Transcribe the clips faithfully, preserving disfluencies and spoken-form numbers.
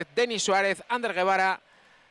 Denis Suárez, Ander Guevara,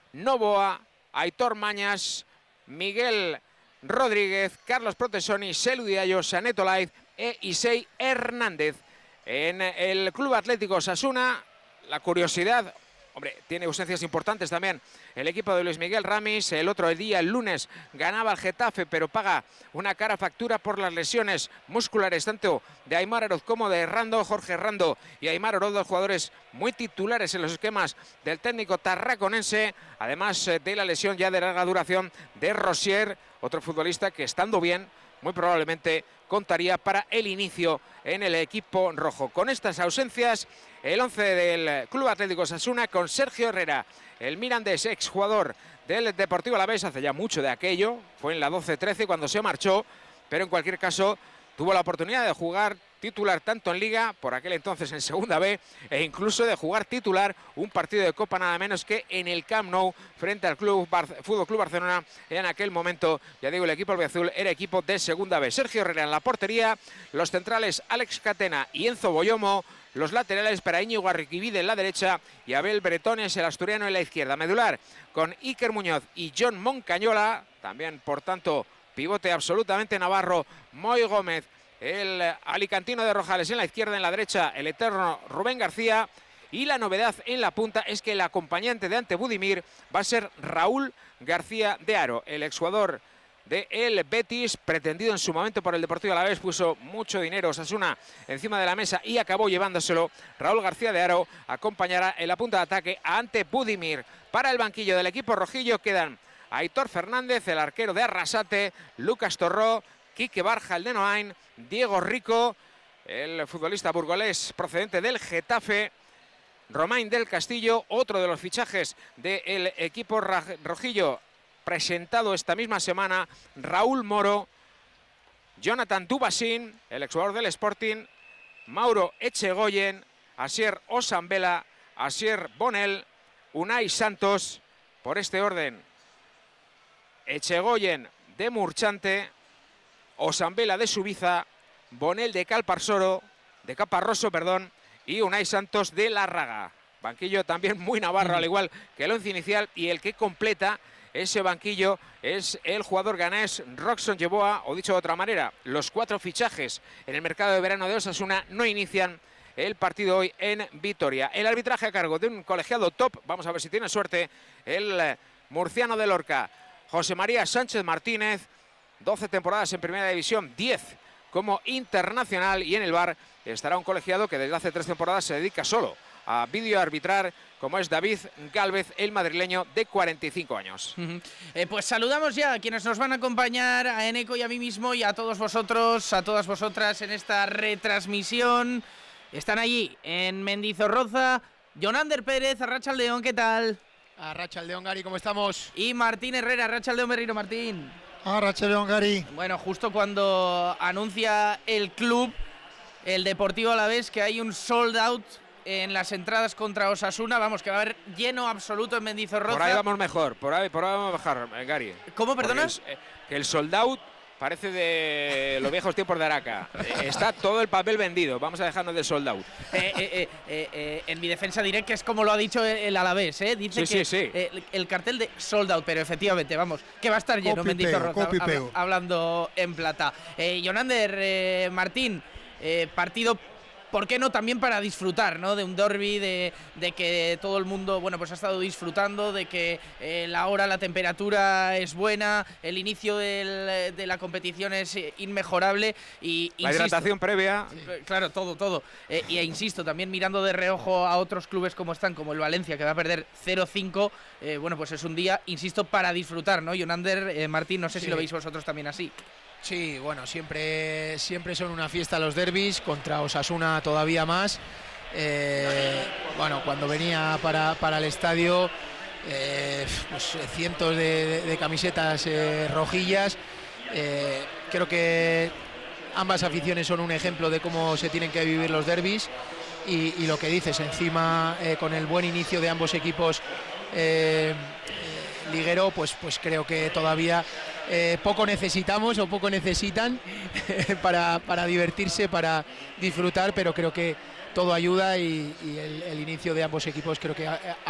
Novoa, Aitor Mañas, Miguel Rodríguez, Carlos Protesoni, Selu Diallo, Sanet Olaiz e Isei Hernández. En el Club Atlético Osasuna, la curiosidad, hombre, tiene ausencias importantes también el equipo de Luis Miguel Ramis. El otro día, el lunes, ganaba el Getafe, pero paga una cara factura por las lesiones musculares tanto de Aimar Oroz como de Rando. Jorge Rando y Aimar Oroz, dos jugadores muy titulares en los esquemas del técnico tarraconense, además de la lesión ya de larga duración de Rosier, otro futbolista que, estando bien, muy probablemente contaría para el inicio en el equipo rojo. Con estas ausencias, el once del Club Atlético Osasuna, con Sergio Herrera, el mirandés, exjugador del Deportivo Alavés, hace ya mucho de aquello, fue en la doce trece cuando se marchó, pero en cualquier caso tuvo la oportunidad de jugar titular tanto en Liga, por aquel entonces en Segunda B, e incluso de jugar titular un partido de Copa nada menos que en el Camp Nou frente al Club Bar Fútbol Club Barcelona. En aquel momento, ya digo, el equipo albiazul era equipo de Segunda B. Sergio Herrera en la portería, los centrales Alex Catena y Enzo Boyomo, los laterales para Íñigo Arriquivide en la derecha y Abel Bretones, el asturiano, en la izquierda. Medular con Iker Muñoz y John Moncañola, también por tanto pivote absolutamente navarro, Moy Gómez, el alicantino de Rojales en la izquierda, en la derecha el eterno Rubén García. Y la novedad en la punta es que el acompañante de Ante Budimir va a ser Raúl García de Haro, el exjugador de el Betis, pretendido en su momento por el Deportivo Alavés, puso mucho dinero Osasuna encima de la mesa y acabó llevándoselo. Raúl García de Haro acompañará en la punta de ataque a Ante Budimir. Para el banquillo del equipo rojillo quedan Aitor Fernández, el arquero de Arrasate, Lucas Torró, Quique Barja, el de Noain, Diego Rico, el futbolista burgolés procedente del Getafe, Romain del Castillo, otro de los fichajes del equipo rojillo presentado esta misma semana, Raúl Moro, Jonathan Dubasín, el exjugador del Sporting, Mauro Echegoyen, Asier Osambela, Asier Bonel, Unai Santos. Por este orden: Echegoyen de Murchante, Osambela de Subiza, Bonel de Calparsoro, de Caparroso, perdón, y Unai Santos de Larraga. Banquillo también muy navarro, al igual que el once inicial, y el que completa ese banquillo es el jugador ganés Roxon Yeboah, o dicho de otra manera, los cuatro fichajes en el mercado de verano de Osasuna no inician el partido hoy en Vitoria. El arbitraje a cargo de un colegiado top, vamos a ver si tiene suerte, el murciano de Lorca, José María Sánchez Martínez, doce temporadas en Primera División, diez como internacional, y en el V A R estará un colegiado que desde hace tres temporadas se dedica solo a videoarbitrar, como es David Gálvez, el madrileño de cuarenta y cinco años. Uh-huh. eh, pues saludamos ya a quienes nos van a acompañar, a Eneco y a mí mismo, y a todos vosotros, a todas vosotras en esta retransmisión. Están allí en Mendizorroza Jonander Pérez, Arrachaldeón, ¿qué tal? Arrachaldeón, Gary, ¿cómo estamos? Y Martín Herrera, Arrachaldeón, Berriro, Martín. Arrachaldeón, Gary. Bueno, justo cuando anuncia el club, el Deportivo Alavés, que hay un sold out en las entradas contra Osasuna, vamos, que va a haber lleno absoluto en Mendizorroza. Por ahí vamos mejor, por ahí, por ahí vamos a bajar, Gary. ¿Cómo, perdonas? El, que el sold out parece de los viejos tiempos de Araca. Está todo el papel vendido, vamos a dejarnos de sold out. Eh, eh, eh, eh, en mi defensa diré que es como lo ha dicho el Alavés, ¿eh? Dice sí, que sí, sí. Eh, el cartel de sold out, pero efectivamente, vamos, que va a estar lleno Mendizorroza, hab, hablando en plata. Eh, Jonander, eh, Martín, eh, partido, ¿por qué no también para disfrutar, ¿no? De un derbi, de, de que todo el mundo, bueno, pues ha estado disfrutando, de que eh, la hora, la temperatura es buena, el inicio del, de la competición es inmejorable y la insisto, hidratación previa. Claro, todo, todo. Eh, y e insisto, también mirando de reojo a otros clubes como están, como el Valencia, que va a perder cero cinco, eh, bueno, pues es un día, insisto, para disfrutar, ¿no? Jonander, eh, Martín, no sé sí. si lo veis vosotros también así. Sí, bueno, siempre, siempre son una fiesta los derbis, contra Osasuna todavía más. Eh, bueno, cuando venía para, para el estadio, eh, pues, cientos de, de, de camisetas eh, rojillas. Eh, creo que ambas aficiones son un ejemplo de cómo se tienen que vivir los derbis. Y, y lo que dices, encima eh, con el buen inicio de ambos equipos eh, eh, liguero, pues, pues creo que todavía Eh, poco necesitamos o poco necesitan para, para divertirse, para disfrutar, pero creo que todo ayuda y, y el, el inicio de ambos equipos creo que ha,